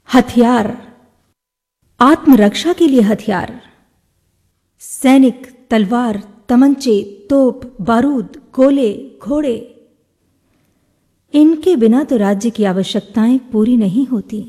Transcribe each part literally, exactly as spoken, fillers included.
हथियार, आत्मरक्षा के लिए हथियार, सैनिक, तलवार, तमंचे, तोप, बारूद, गोले, घोड़े, इनके बिना तो राज्य की आवश्यकताएं पूरी नहीं होती।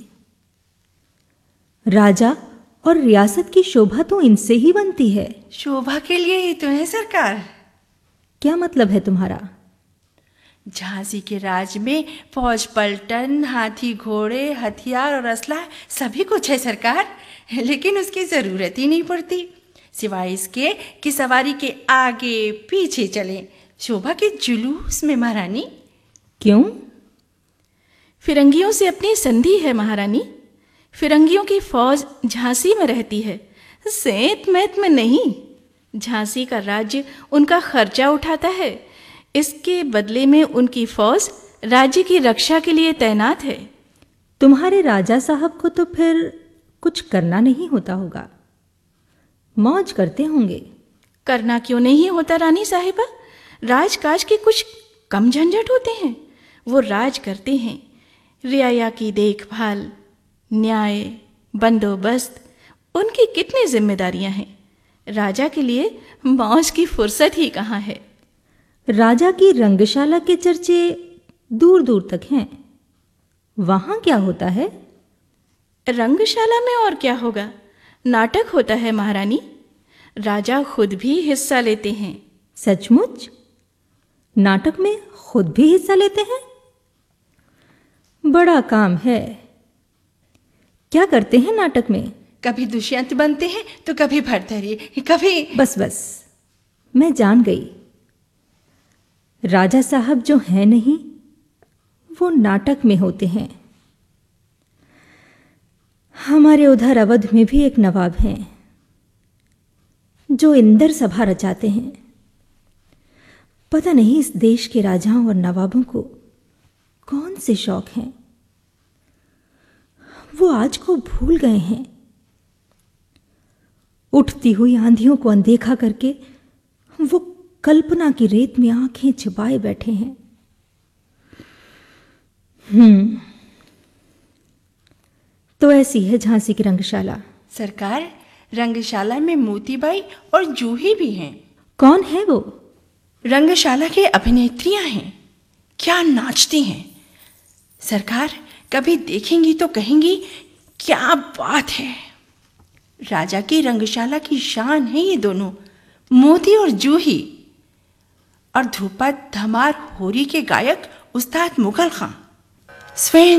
राजा और रियासत की शोभा तो इनसे ही बनती है। शोभा के लिए ही तो है सरकार। क्या मतलब है तुम्हारा? झांसी के राज में फौज, पलटन, हाथी, घोड़े, हथियार और असला सभी कुछ है सरकार, लेकिन उसकी जरूरत ही नहीं पड़ती, सिवाय इसके कि सवारी के आगे पीछे चले शोभा के जुलूस में महारानी। क्यों? फिरंगियों से अपनी संधि है महारानी। फिरंगियों की फौज झांसी में रहती है, सेंत मैत में नहीं। झांसी का राज्य उनका खर्चा उठाता है, इसके बदले में उनकी फौज राज्य की रक्षा के लिए तैनात है। तुम्हारे राजा साहब को तो फिर कुछ करना नहीं होता होगा, मौज करते होंगे। करना क्यों नहीं होता रानी साहिबा? राजकाज के कुछ कम झंझट होते हैं, वो राज करते हैं। रियाया की देखभाल, न्याय, बंदोबस्त, उनकी कितनी जिम्मेदारियां हैं। राजा के लिए मौज की फुर्सत ही कहाँ है। राजा की रंगशाला के चर्चे दूर दूर तक हैं, वहां क्या होता है? रंगशाला में और क्या होगा, नाटक होता है महारानी। राजा खुद भी हिस्सा लेते हैं। सचमुच? नाटक में खुद भी हिस्सा लेते हैं? बड़ा काम है। क्या करते हैं नाटक में? कभी दुष्यंत बनते हैं तो कभी भर्तरी, कभी... बस बस, मैं जान गई। राजा साहब जो हैं नहीं, वो नाटक में होते हैं। हमारे उधर अवध में भी एक नवाब हैं जो इंदर सभा रचाते हैं। पता नहीं इस देश के राजाओं और नवाबों को कौन से शौक हैं, वो आज को भूल गए हैं। उठती हुई आंधियों को अनदेखा करके वो कल्पना की रेत में आंखें छिपाए बैठे हैं। हम्म तो ऐसी है झांसी की रंगशाला। सरकार, रंगशाला में मोतीबाई और जूही भी हैं। कौन है वो? रंगशाला के अभिनेत्रियां हैं। क्या नाचती हैं सरकार, कभी देखेंगी तो कहेंगी क्या बात है। राजा की रंगशाला की शान है ये दोनों, मोती और जूही। और धूपा धमार होरी के गायक उस्ताद मुगल खां स्वयं